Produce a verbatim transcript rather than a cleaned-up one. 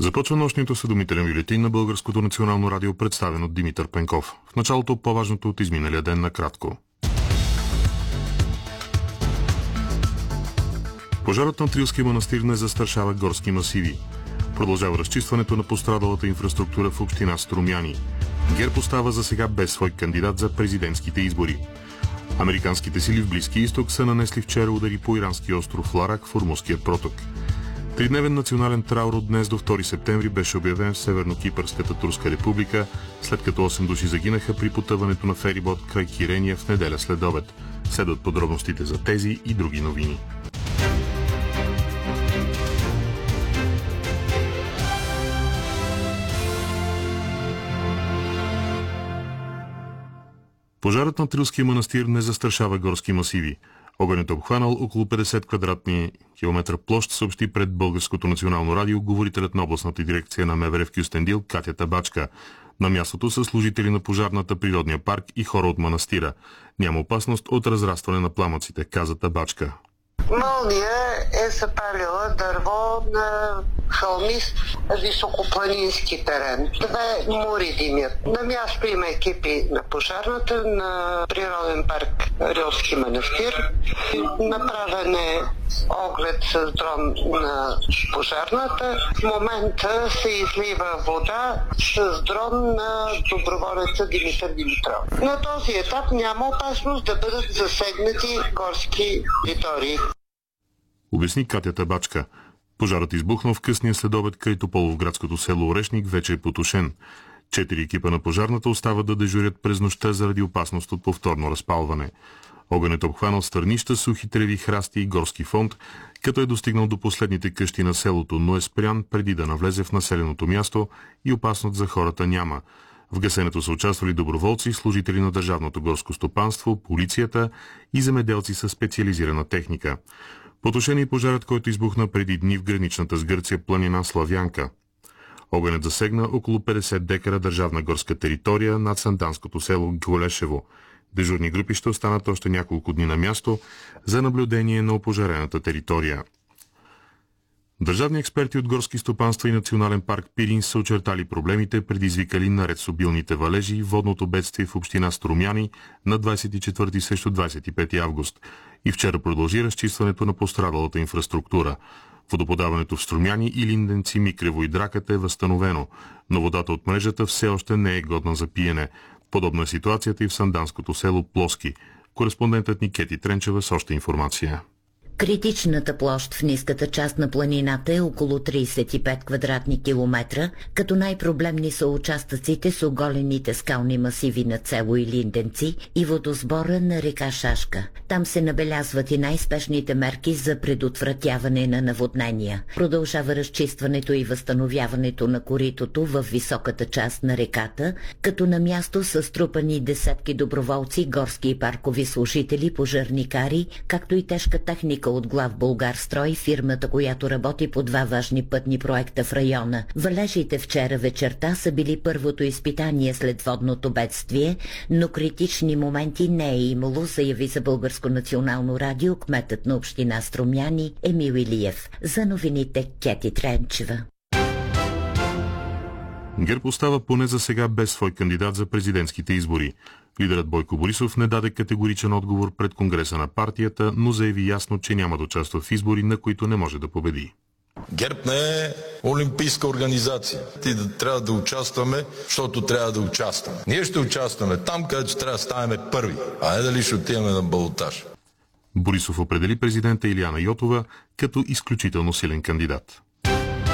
Започва нощният осведомителен бюлетин на Българското национално радио, представен от Димитър Пенков. В началото по-важното от изминалия ден накратко. Пожарът на Трилския манастир не застрашава горски масиви. Продължава разчистването на пострадалата инфраструктура в община Струмяни. ГЕРБ остава за сега без свой кандидат за президентските избори. Американските сили в Близкия изток са нанесли вчера удари по иранския остров Ларак в Ормузския проток. Тридневен национален траур от днес до втори септември беше обявен в Северно-Кипърската Турска република, след като осем души загинаха при потъването на ферибот край Кирения в неделя след обед. Следват подробностите за тези и други новини. Пожарът на Трилския манастир не застрашава горски масиви. Огънят е обхванал около петдесет квадратни километра площ, съобщи пред Българското национално радио говорителят на областната дирекция на МВР в Кюстендил Катя Табачка. На мястото са служители на пожарната, природния парк и хора от манастира. Няма опасност от разрастване на пламъците, каза Табачка. Мълния е запалила дърво на хълмист високопланински терен. Две мури димят. На място има екипи на пожарната, на природен парк Рилски манастир. Направен е оглед с дрон на пожарната. В момента се излива вода с дрон на доброволеца Димитър Димитров. На този етап няма опасност да бъдат засегнати горски територии. Обясни Катя Табачка. Пожарът избухнал в късния следобед край Тополовградското село Орешник, вече е потушен. Четири екипа на пожарната остават да дежурят през нощта заради опасност от повторно разпалване. Огънят обхванал стърнища, сухи треви, храсти и горски фонд, като е достигнал до последните къщи на селото, но е спрян преди да навлезе в населеното място и опасност за хората няма. В гасенето са участвали доброволци, служители на Държавното горско стопанство, полицията и земеделци със специализирана техника. Потушен е пожарът, който избухна преди дни в граничната с Гърция планина Славянка. Огънят засегна около петдесет декара държавна горска територия над санданското село Голешево. Дежурни групи ще останат още няколко дни на място за наблюдение на опожарената територия. Държавни експерти от горски стопанства и Национален парк Пирин са очертали проблемите, предизвикали наред с обилните валежи водното бедствие в община Струмяни на двадесет и четвърти срещу двадесет и пети август. И вчера продължи разчистването на пострадалата инфраструктура. Водоподаването в Струмяни и Линденци, Микрево и Драката е възстановено, но водата от мрежата все още не е годна за пиене. Подобна е ситуацията и в санданското село Плоски. Кореспондентът ни Кети Тренчева с още информация. Критичната площ в ниската част на планината е около тридесет и пет квадратни километра, като най-проблемни са участъците с оголените скални масиви на Цело и Линденци и водосбора на река Шашка. Там се набелязват и най-спешните мерки за предотвратяване на наводнения. Продължава разчистването и възстановяването на коритото в високата част на реката, като на място са струпани десетки доброволци, горски и паркови служители, пожарникари, както и тежка техника от Глав Булгарстрой, фирмата, която работи по два важни пътни проекта в района. Валежите вчера вечерта са били първото изпитание след водното бедствие, но критични моменти не е имало, заяви за Българско национално радио кметът на община Струмяни Емил Илиев. За новините Кети Тренчева. ГЕРБ остава поне за сега без свой кандидат за президентските избори. Лидерът Бойко Борисов не даде категоричен отговор пред Конгреса на партията, но заяви ясно, че няма да участва в избори, на които не може да победи. ГЕРБ не е олимпийска организация. Ти да трябва да участваме, защото трябва да участваме. Ние ще участваме там, където трябва да ставаме първи, а не дали ще отиваме на балотаж. Борисов определи президента Илияна Йотова като изключително силен кандидат.